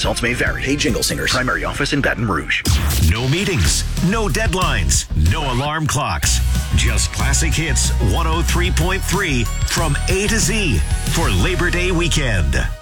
Results may vary. Hey, Jingle Singers. Primary office in Baton Rouge. No meetings, no deadlines, no alarm clocks. Just classic hits 103.3 from A to Z for Labor Day weekend.